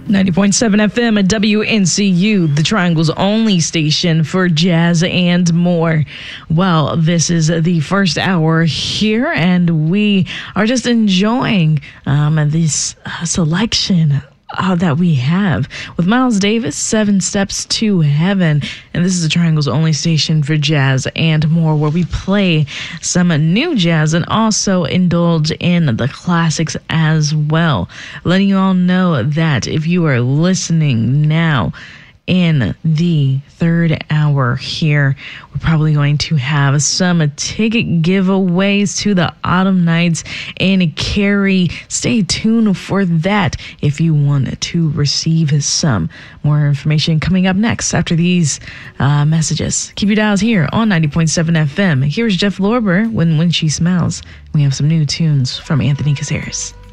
90.7 FM at WNCU, the Triangle's only station for jazz and more. Well, this is the first hour here, and we are just enjoying this selection that we have with Miles Davis, 7 Steps to Heaven. And this is the Triangle's only station for jazz and more, where we play some new jazz and also indulge in the classics as well. Letting you all know that if you are listening now in the third hour here, we're probably going to have some ticket giveaways to the Autumn Nights in Cary. Stay tuned for that if you want to receive some more information coming up next after these messages. Keep your dials here on 90.7 FM. Here's Jeff Lorber, When She Smiles. We have some new tunes from Anthony Caceres.